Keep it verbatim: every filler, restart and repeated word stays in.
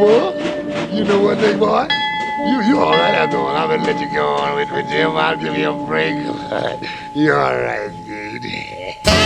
what? You know what, big boy? You you all right after all. I'm gonna let you go on with, with Jim. I'll give you a break. You all right, dude?